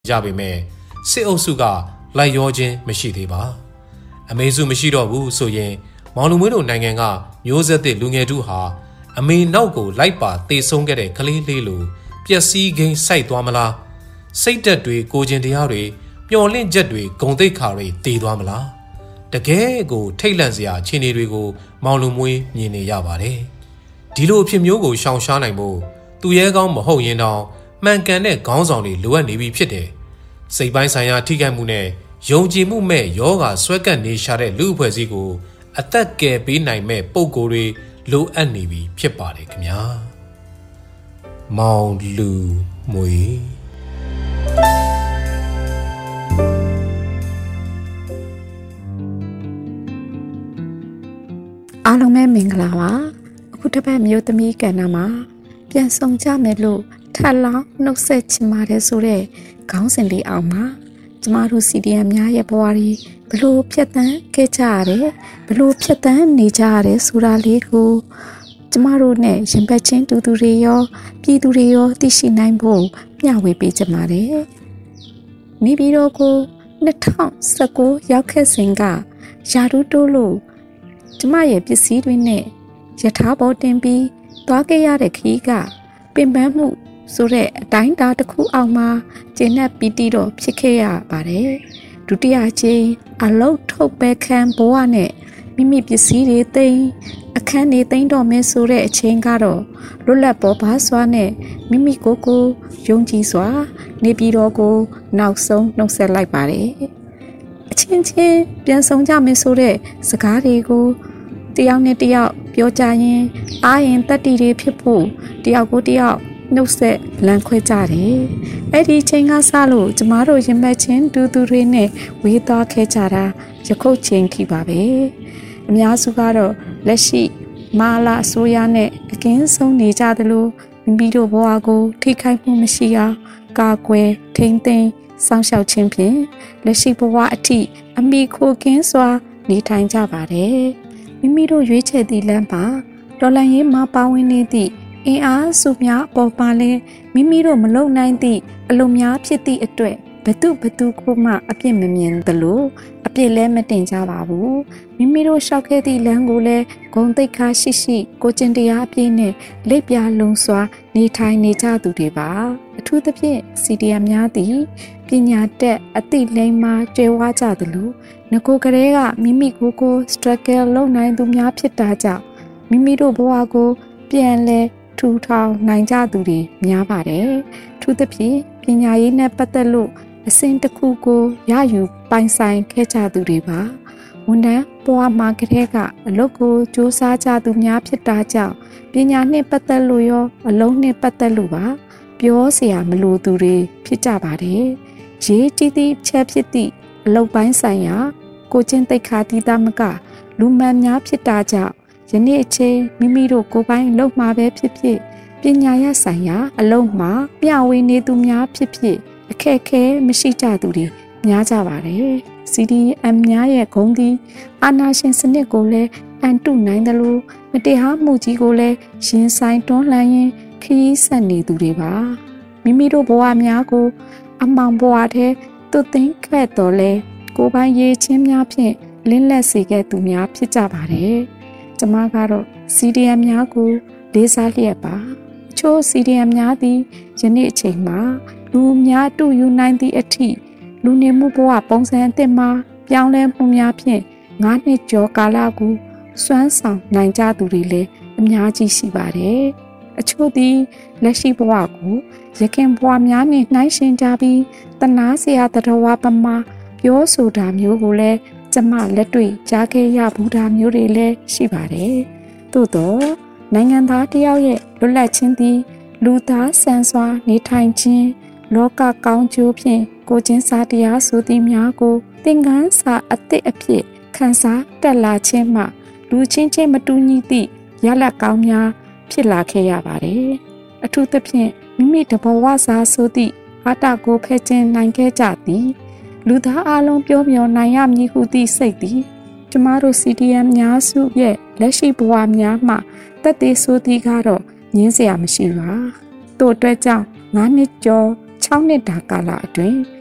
ကြပေမဲ့စစ်အုပ်စုကလိုက်ရောခြင်းမရှိသေးပါအမေစုမရှိတော့ဘူးဆိုရင်မောင်လူမွေးတို့နိုင်ငံကမျိုးဆက်သစ်လူငယ်တို့ဟာအမေနောက်ကိုလိုက်ပါတေဆုံးခဲ့တဲ့ကလေးလေးလိုပျက်စီးခင်းစိုက်သွားမလားစိတ်သက်တွေကိုကျင်တရားတွေမျော်လင့်ချက်တွေဂုဏ်သိက္ခာတွေတည်သွားမလားတကယ်ကိုထိတ်လန့်စရာအခြေအနေတွေကိုမောင်လူမွေးမြင်နေရပါတယ်ဒီလိုအဖြစ်မျိုးကိုရှောင်ရှားနိုင်ဖို့သူရဲကောင်းမဟုတ်ရင်တောင်မှန်ကန်တဲ့ခေါင်းဆောင်တွေလိုအပ်နေပြီဖြစ်တယ်စိတ်ပိုင်းဆိုင်ရာထိခိုက်မှုနဲ့ယုံကြည်မှုမဲ့ယောဂဆွဲကပ်နေရှာတဲ့လူအဖွဲ့အစည်းကိုအသက်ကယ်ပေးနိုင်မဲ့ပုံကိုယ်တွေလိုအပ်နေပြီဖြစ်ပါတယ်ခင်ဗျာမောင်လူမွေအားလုံးပဲမင်္ဂလာပါအခုတစ်ပတ်မျိုးသမီးကဏ္ဍမှာပြန်ဆောင်ကြမယ်လို့ထပ်လောင်းနှုတ်ဆက်ချင်ပါတယ်ဆိုတဲ့ခေါင်းစဉ်လေးအောင်မှာကျမတို့ CDM များရဲ့ဘဝတွေဘလို့ဖြတ်တန်းခဲ့ကြရတယ်ဘလို့ဖြတ်တန်းနေကြရတယ်ဆိုတာလေးကိုကျမတို့နဲ့ရင်ပတ်ချင်းတူတူတွေရောပြည်သူတွေရောသိရှိနိုင်ဖို့မျှဝေပေးကြပါတယ်နေပြည်တော်ကို2019ရောက်ခဲ့စဉ်ကယာရုတိုးလို့ကျမရဲ့ပစ္စည်းတွေနဲ့ယထာဘောတင်ပြီးသွားခဲ့ရတဲ့ခရီးကပင်ပန်းမှုဆိုတဲ့အတိုင်းတာတစ်ခုအောက်မှာကျင်းနဲ့ပီတီတော့ဖြစ်ခဲ့ရပါတယ်ဒုတိယအကြိမ်အလုတ်ထုတ်ပဲခံဘဝနဲ့မိမိပစ္စည်းတွေသိမ်းအခန်းတွေသိမ်းတော့မယ်ဆိုတဲ့အချိန်ကတော့လွတ်လပ်ပေါ်ပါစွာနဲ့မိမိကိုယ်ကိုယုံကြည်စွာနေပြည်တော်ကိုနောက်ဆုံးနှုတ်ဆက်လိုက်ပါတယ်အချင်းချင်းပြန်ဆောင်ကြမယ်ဆိုတဲ့စကားတွေကိုတယောက်နဲ့တယောက်ပြောကြရင်အားရင်တတ္တိတွေဖြစ်ဖို့တယောက်ကိုတယောက်နှုတ်ဆက်လမ်းခွဲကြတယ်အဲ့ဒီချိန်ကစလို့ကျမတို့ရင်ပတ်ချင်းတူတူတွေနဲ့ဝေးသွားခဲ့ကြတာယခုချိန်ထိပါပဲအများစုကတော့လက်ရှိမာလာအစိုးရနဲ့အကင်းဆုံးနေကြသလိုမိမိတို့ဘဝကိုထိခိုက်မှုမရှိအောင်ကာကွယ်ထိန်းသိမ်းစောင့်ရှောက်ခြင်းဖြင့်လက်ရှိဘဝအထိအမိခိုကင်းစွာနေထိုင်ကြပါတယ်မိမိတို့ရွေးချယ်သည့်လမ်းမှာတော်လှန်ရေးမှာပါဝင်နေသည့်အင်အားစုများအပေါ်မှာလည်းမိမိတို့မလုံနိုင်သည့်အလုံးများဖြစ်သည့်အတွက်ဘသူကိုမှအပြစ်မမြင်သလိုအပြစ်လည်းမတင်ကြပါဘူးမိမိတို့ရှောက်ခဲ့သည့်လမ်းကိုလည်းဂုဏ်သိက္ခာရှိကိုကျင့်တရားအပြည့်နဲ့လက်ပြလုံးစွာနေထိုင်နေကြသူတွေပါအထူးသဖြင့် CDM များသည်ပညာတတ်အသိလိမ္မာကျွဲဝါကြသလိုငကိုကလေးကမိမိကို struggle လုပ်နိုင်သူများဖြစ်တာကြောင့်မိမိတို့ဘဝကိုပြန်လဲထူထောင်နိုင်ကြသူတွေများပါတယ်ထူးသဖြင့်ပညာရေးနဲ့ပတ်သက်လို့အစဉ်တစ်ခုကိုရယူပိုင်ဆိုင်ခဲ့ကြသူတွေပါဝန်ထမ်းဘဝမှာကတည်းကအလုပ်ကိုစူးစမ်းကြသူများဖြစ်တာကြောင့်ပညာနဲ့ပတ်သက်လို့ရောအလုံးနဲ့ပတ်သက်လို့ပါပြောစရာမလိုသူတွေဖြစ်ကြပါတယ်ရေးကြီးသည့်ချက်ဖြစ်သည့်အလုပ်ပိုင်းဆိုင်ရာကိုကျင့်သိက္ခာတည်တာမကလူမှန်များဖြစ်တာကြောင့်ယနေ့အချိန်မိမိတို့ကိုယ်ပိုင်အလုပ်မှာပဲဖြစ်ဖြစ်ပညာရပ်ဆိုင်ရာအလုပ်မှာမျှဝေနေသူများဖြစ်ဖြစ်အခက်အခဲမရှိကြသူတွေများကြပါတယ် CDM များရဲ့ဂုဏ်သည်အာဏာရှင်စနစ်ကိုလည်းအန်တုနိုင်တယ်လို့မတရားမှုကြီးကိုလည်းရင်ဆိုင်တွန်းလှန်ရင်းခရီးဆက်နေသူတွေပါမိမိတို့ဘဝများကိုအမှောင်ဘဝထဲသွတ်သိမ်းခဲ့တော်လဲကိုယ်ပိုင်ရေးချင်းများဖြင့်လင်းလက်စေခဲ့သူများဖြစ်ကြပါတယ်ကျမကတော့ CDM များကိုလေးစားလျက်ပါအချို့ CDM များသည်ယနေ့အချိန်မှာလူများတူယူနိုင်သည့်အထိလူနေမှုဘဝပုံစံအသစ်မှာပြောင်းလဲမှုများဖြင့်9နှစ်ကျော်ကာလကိုစွမ်းဆောင်နိုင်ကြသူတွေလည်းအများကြီးရှိပါတယ်အချို့သည်လက်ရှိဘဝကိုရခင်ဘဝများနဲ့နှိုင်းယှဉ်ကြပြီးတနာစရာတတော်ဝါပမာပြောဆိုတာမျိုးကိုလည်းကျမလက်တွေ့ကြားခဲ့ရဘူးတာမျိုးတွေလည်းရှိပါတယ်။သို့တော့နိုင်ငံသားတယောက်ရဲ့လွတ်လပ်ခြင်းသည်လူသားဆန်စွာနေထိုင်ခြင်းလောကကောင်းကျိုးဖြင့်ကိုချင်းစာတရားဆိုသည်များကိုသင်ခန်းစာအသစ်အဖြစ်ခန်းစားတက်လာခြင်းမှလူချင်းချင်းမတူညီသည့်ရလဒ်ကောင်းများဖြစ်လာခဲ့ရပါတယ်။အထူးသဖြင့်မိမိတဘဝစာဆိုသည့်အာတကိုဖဲ့ခြင်းနိုင်ခဲ့ကြသည်လူသားအလုံးပြောမျောနိုင်ရမည်ဟုသည့်စိတ်သည်ကျမတို့ CDM များစုရဲ့လက်ရှိဘဝများမှတက်သေးဆိုသည်ကတော့ငင်းစရာမရှိပါတို့အတွက်ကြောင့်9နှစ်ကျော်ချ 6နှစ်တာကာလအတွင်း